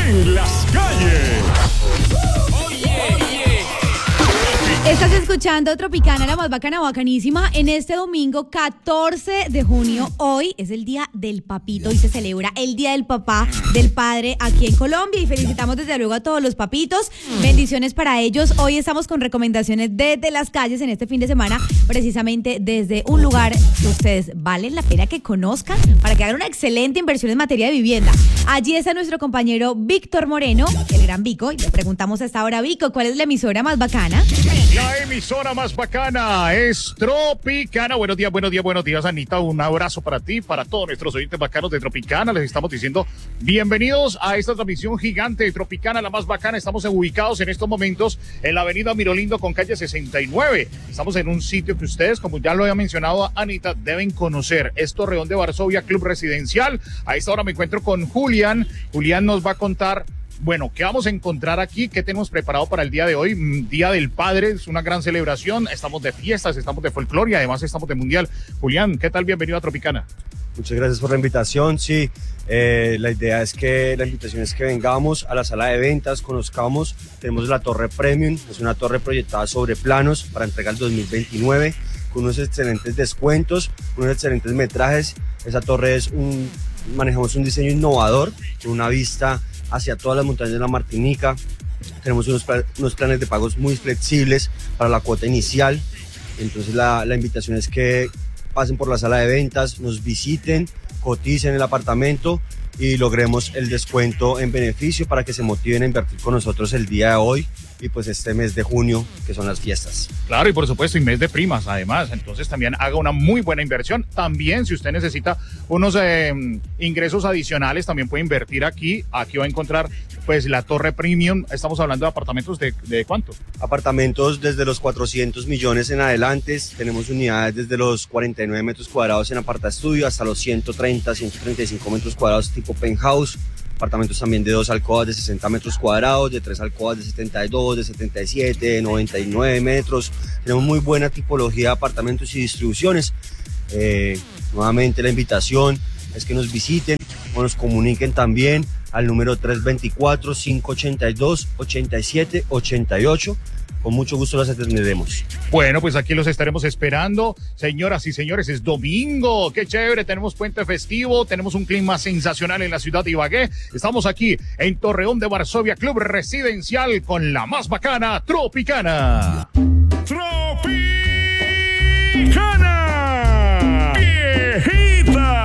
en las calles. Estás escuchando Tropicana, la más bacana, bacanísima, en este domingo 14 de junio. Hoy es el Día del Papito y se celebra el Día del Papá, del Padre aquí en Colombia y felicitamos desde luego a todos los papitos. Bendiciones para ellos. Hoy estamos con recomendaciones desde las calles en este fin de semana, precisamente desde un lugar que ustedes valen la pena que conozcan para que hagan una excelente inversión en materia de vivienda. Allí está nuestro compañero Víctor Moreno, el gran Vico, y le preguntamos a esta hora, Vico, ¿cuál es la emisora más bacana? La emisora más bacana es Tropicana. Buenos días, Anita. Un abrazo para ti, para todos nuestros oyentes bacanos de Tropicana. Les estamos diciendo bienvenidos a esta transmisión gigante de Tropicana, la más bacana. Estamos ubicados en estos momentos en la avenida Mirolindo con calle 69. Estamos en un sitio que ustedes, como ya lo había mencionado Anita, deben conocer. Es Torreón de Varsovia, Club Residencial. A esta hora me encuentro con Julián. Julián nos va a contar, bueno, ¿qué vamos a encontrar aquí? ¿Qué tenemos preparado para el día de hoy? Día del Padre, es una gran celebración. Estamos de fiestas, estamos de folclore y además estamos de mundial. Julián, ¿qué tal? Bienvenido a Tropicana. Muchas gracias por la invitación. Sí, la invitación es que vengamos a la sala de ventas, conozcamos. Tenemos la Torre Premium, es una torre proyectada sobre planos para entregar el 2029 con unos excelentes descuentos, unos excelentes metrajes. Esa torre manejamos un diseño innovador con una vista hacia todas las montañas de la Martinica. Tenemos unos planes de pagos muy flexibles para la cuota inicial. Entonces la invitación es que pasen por la sala de ventas, nos visiten, coticen el apartamento y logremos el descuento en beneficio para que se motiven a invertir con nosotros el día de hoy y pues este mes de junio, que son las fiestas. Claro, y por supuesto, y mes de primas, además. Entonces también haga una muy buena inversión. También, si usted necesita unos ingresos adicionales, también puede invertir aquí. Aquí va a encontrar, pues, la Torre Premium. Estamos hablando de apartamentos de ¿cuánto? Apartamentos desde los 400 millones en adelante. Tenemos unidades desde los 49 metros cuadrados en apartaestudio hasta los 130, 135 metros cuadrados tipo penthouse. Apartamentos también de 2 alcobas de 60 metros cuadrados, de 3 alcobas de 72, de 77, de 99 metros. Tenemos muy buena tipología de apartamentos y distribuciones. Nuevamente la invitación es que nos visiten o nos comuniquen también al número 324-582-8788. Con mucho gusto las atenderemos. Bueno, pues aquí los estaremos esperando. Señoras y señores, es domingo. Qué chévere. Tenemos puente festivo. Tenemos un clima sensacional en la ciudad de Ibagué. Estamos aquí en Torreón de Varsovia, Club Residencial, con la más bacana, Tropicana.